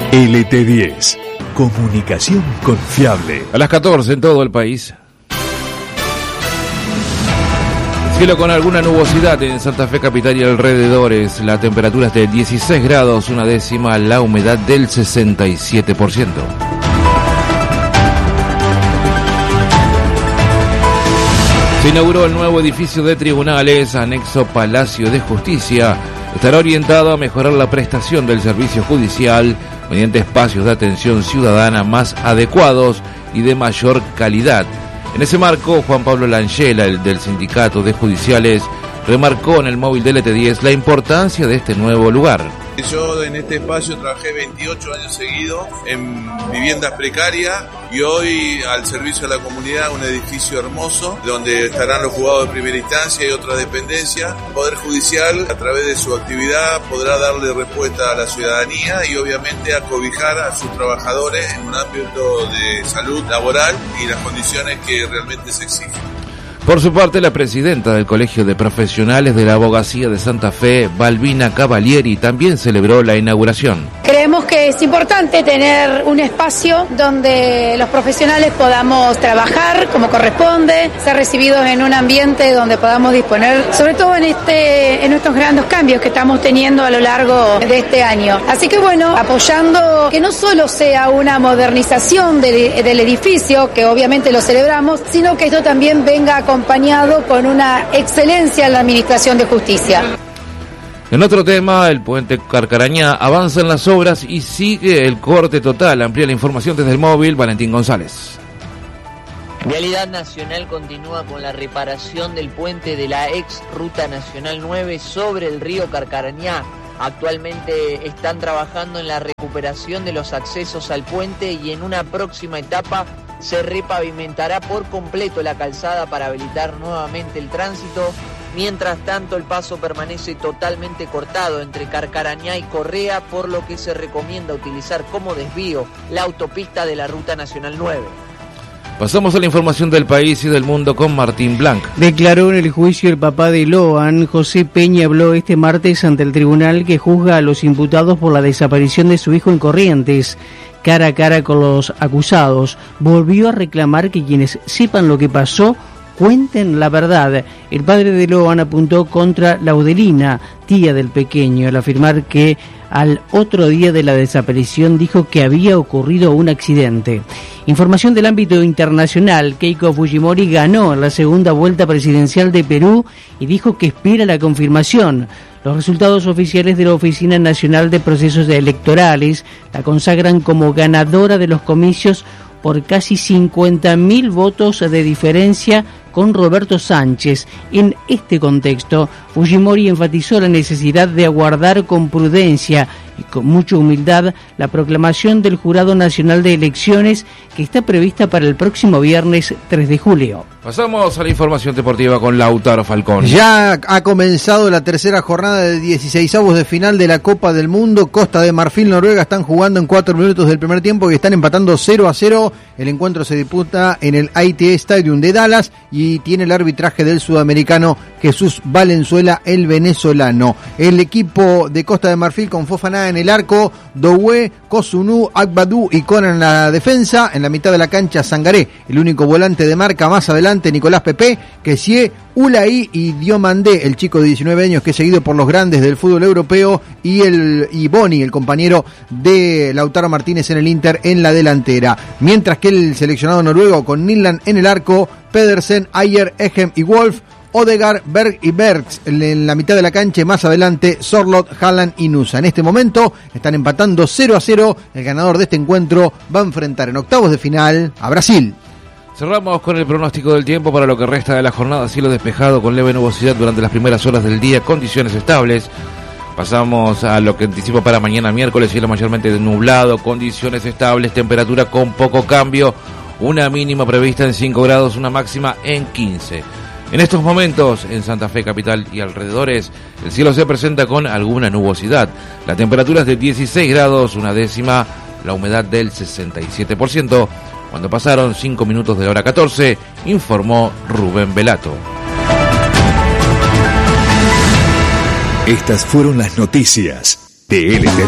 LT10. Comunicación confiable. A las 14 en todo el país. Cielo con alguna nubosidad en Santa Fe capital y alrededores. La temperatura es de 16 grados, una décima, la humedad del 67%. Se inauguró el nuevo edificio de tribunales, anexo Palacio de Justicia. Estará orientado a mejorar la prestación del servicio judicial mediante espacios de atención ciudadana más adecuados y de mayor calidad. En ese marco, Juan Pablo Langella, el del Sindicato de Judiciales, remarcó en el móvil del LT10 la importancia de este nuevo lugar. Yo en este espacio trabajé 28 años seguidos en viviendas precarias y hoy al servicio de la comunidad un edificio hermoso donde estarán los juzgados de primera instancia y otras dependencias. El Poder Judicial a través de su actividad podrá darle respuesta a la ciudadanía y obviamente acobijar a sus trabajadores en un ámbito de salud laboral y las condiciones que realmente se exigen. Por su parte, la presidenta del Colegio de Profesionales de la Abogacía de Santa Fe, Balbina Cavalieri, también celebró la inauguración. Creemos que es importante tener un espacio donde los profesionales podamos trabajar como corresponde, ser recibidos en un ambiente donde podamos disponer, sobre todo en estos grandes cambios que estamos teniendo a lo largo de este año. Así que bueno, apoyando que no solo sea una modernización del edificio, que obviamente lo celebramos, sino que esto también venga acompañado con una excelencia en la administración de justicia. En otro tema, el puente Carcarañá avanza en las obras y sigue el corte total. Amplía la información desde el móvil, Valentín González. Vialidad Nacional continúa con la reparación del puente de la ex Ruta Nacional 9 sobre el río Carcarañá. Actualmente están trabajando en la recuperación de los accesos al puente y en una próxima etapa se repavimentará por completo la calzada para habilitar nuevamente el tránsito. Mientras tanto, el paso permanece totalmente cortado entre Carcarañá y Correa, por lo que se recomienda utilizar como desvío la autopista de la Ruta Nacional 9. Pasamos a la información del país y del mundo con Martín Blanc. Declaró en el juicio el papá de Loan. José Peña habló este martes ante el tribunal que juzga a los imputados por la desaparición de su hijo en Corrientes. Cara a cara con los acusados, volvió a reclamar que quienes sepan lo que pasó cuenten la verdad. El padre de Loan apuntó contra Laudelina, tía del pequeño, al afirmar que al otro día de la desaparición dijo que había ocurrido un accidente. Información del ámbito internacional. Keiko Fujimori ganó en la segunda vuelta presidencial de Perú y dijo que espera la confirmación. Los resultados oficiales de la Oficina Nacional de Procesos Electorales la consagran como ganadora de los comicios por casi 50.000 votos de diferencia con Roberto Sánchez. En este contexto, Fujimori enfatizó la necesidad de aguardar con prudencia y con mucha humildad la proclamación del Jurado Nacional de Elecciones, que está prevista para el próximo viernes 3 de julio. Pasamos a la información deportiva con Lautaro Falcón. Ya ha comenzado la tercera jornada de 16avos de final de la Copa del Mundo. Costa de Marfil, Noruega están jugando en 4 minutos del primer tiempo y están empatando 0-0. El encuentro se disputa en el ITE Stadium de Dallas y tiene el arbitraje del sudamericano Jesús Valenzuela, el venezolano. El equipo de Costa de Marfil con Fofana en el arco, Doué, Kosunu, Agbadou y Conan en la defensa. En la mitad de la cancha, Sangaré, el único volante de marca. Más adelante, Nicolás Pepe, Kessie, Ulaí y Diomandé, el chico de 19 años que es seguido por los grandes del fútbol europeo, y Boni, el compañero de Lautaro Martínez en el Inter, en la delantera. Mientras que el seleccionado noruego con Nyland en el arco, Pedersen, Ayer, Egem y Wolf, Odegaard, Berg y Bergs en la mitad de la cancha. Más adelante, Sorloth, Haaland y Nusa. En este momento están empatando 0-0. El ganador de este encuentro va a enfrentar en octavos de final a Brasil. Cerramos con el pronóstico del tiempo para lo que resta de la jornada. Cielo despejado con leve nubosidad durante las primeras horas del día, condiciones estables. Pasamos a lo que anticipo para mañana miércoles, cielo mayormente nublado, condiciones estables, temperatura con poco cambio, una mínima prevista en 5 grados, una máxima en 15. En estos momentos, en Santa Fe capital y alrededores, el cielo se presenta con alguna nubosidad. La temperatura es de 16 grados, una décima, la humedad del 67%. Cuando pasaron 5 minutos de la hora 14, informó Rubén Velato. Estas fueron las noticias de LT10.